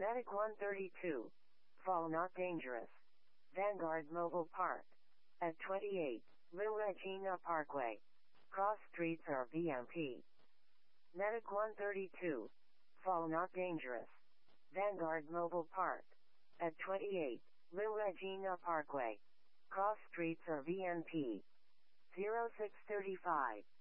Medic 132. Fall not dangerous. Vanguard Mobile Park. At 28, Lou Regina Parkway. Cross streets are VMP. Medic 132. Fall not dangerous. Vanguard Mobile Park. At 28, Lou Regina Parkway. Cross streets are VNP. 0635.